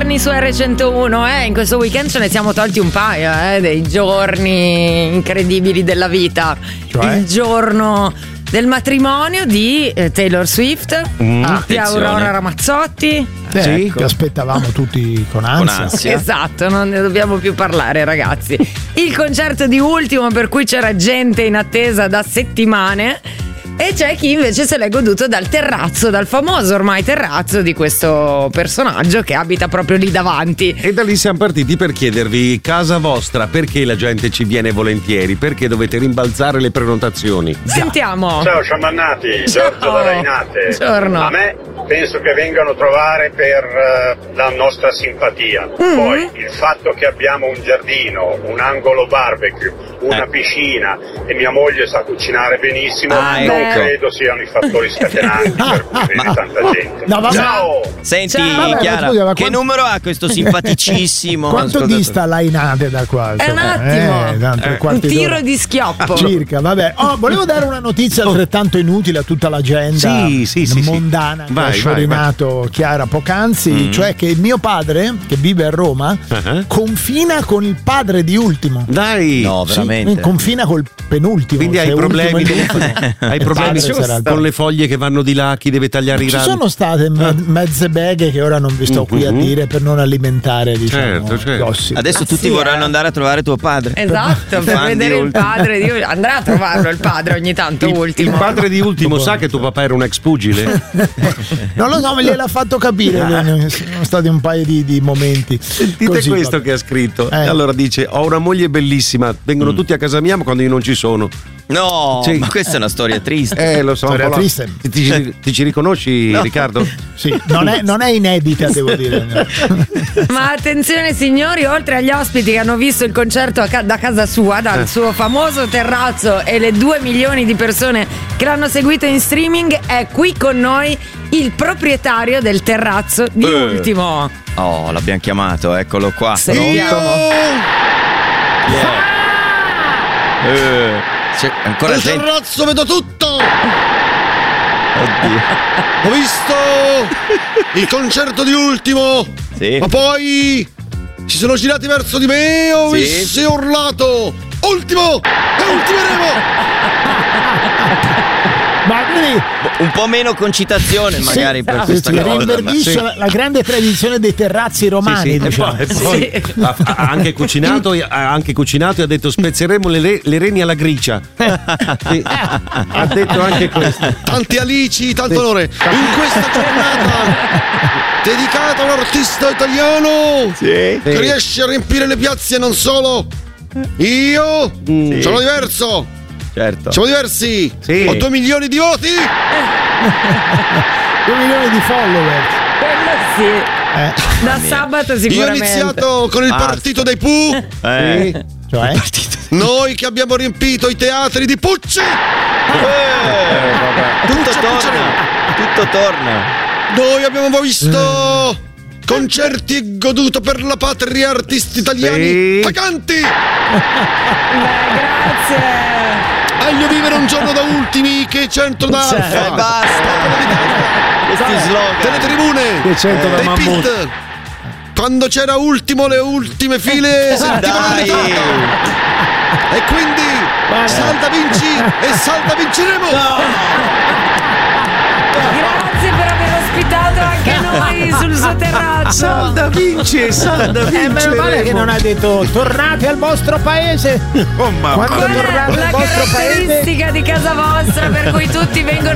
giorni su R101, in questo weekend ce ne siamo tolti un paio, dei giorni incredibili della vita. Cioè? Il giorno del matrimonio di Taylor Swift, di Aurora Ramazzotti. Sì, ecco. che aspettavamo tutti con ansia. Esatto, non ne dobbiamo più parlare, ragazzi. Il concerto di Ultimo, per cui c'era gente in attesa da settimane. E c'è chi invece se l'è goduto dal terrazzo, dal famoso ormai terrazzo di questo personaggio che abita proprio lì davanti. E da lì siamo partiti per chiedervi: casa vostra, perché la gente ci viene volentieri? Perché dovete rimbalzare le prenotazioni? Sentiamo. Ciao sciamannati, Giorgio da Rainate. Buongiorno. A me penso che vengano a trovare per la nostra simpatia. Poi il fatto che abbiamo un giardino, un angolo barbecue, una piscina e mia moglie sa cucinare benissimo, non credo siano i fattori scatenanti per cui viene tanta gente. No, vabbè. Ciao! Senti, Vabbè, Chiara, scusa, ma che numero ha questo simpaticissimo? Quanto dista Lainate da qua? È un attimo. Tanto Un quarti tiro d'ora. di schioppo. Circa, vabbè. Volevo dare una notizia altrettanto inutile a tutta l'agenda Sì. mondana che ha sciorinato Chiara poc'anzi, cioè che il mio padre, che vive a Roma, confina con il padre di Ultimo. Dai! No, veramente. Confina col penultimo. Quindi hai se problemi, Ultimo è l'ultimo. hai problemi con le foglie che vanno di là, chi deve tagliare i Ci rami? sono state mezze beghe che ora non vi sto qui a dire per non alimentare, diciamo, Certo. gossip. Adesso tutti vorranno andare a trovare tuo padre. Esatto, per Fan di vedere il Ultimo. padre di andrà a trovarlo il padre ogni tanto. Ultimo. Il padre di Ultimo sa che tuo papà era un ex pugile? Non lo so, me gliel'ha fatto capire. Sono stati un paio di momenti. Sentite così, questo vabbè. che ha scritto. E allora dice: ho una moglie bellissima, vengono tutti a casa mia ma quando io non ci sono. No, Sì. ma questa è una storia triste. Lo so. Storia un po' triste. Ti ci riconosci, Riccardo? Sì, non è inedita, devo dire. Ma attenzione signori, oltre agli ospiti che hanno visto il concerto da casa sua, dal suo famoso terrazzo, e le 2 milioni di persone che l'hanno seguito in streaming, è qui con noi il proprietario del terrazzo di Ultimo. Oh, l'abbiamo chiamato, eccolo qua. Sentiamo. C'è ancora Dal gente. terrazzo vedo tutto! Oddio. Ho visto il concerto di Ultimo, Sì. ma poi si sono girati verso di me e ho visto e urlato: Ultimo! E ultimeremo! Ma quindi Un po' meno concitazione magari per si questa cosa. rinverdisce la grande tradizione dei terrazzi romani. diciamo. E poi ha anche cucinato e ha detto: spezzeremo le reni alla gricia. Sì, ha detto anche questo. Tanti alici, tanto onore in questa giornata dedicata a un artista italiano che riesce a riempire le piazze e non solo. Io sono diverso. Certo. Siamo diversi. Sì. Ho 2 milioni di voti. 2 milioni di follower. Quello sì. Da sabato Io ho sicuramente. iniziato con il partito dei Pooh. Cioè? Noi che abbiamo riempito i teatri di Pucci. Tutto torna. Noi abbiamo visto concerti e goduto per la patria artisti italiani vacanti. Grazie. Meglio vivere un giorno da ultimi che 100 da alfa. Basta. Questi slogan. Delle tribune, Che 100 da dei mammut. pit. Quando c'era Ultimo, le ultime file sentivano Dai. e quindi salta vinci e salta vinceremo. Grazie per aver ospitato anche noi sul suo terrazzo. Salda vince. Meno male che non ha detto tornate al vostro paese. Quando Qual è tornate la al vostro paese caratteristica di casa vostra per cui tutti vengono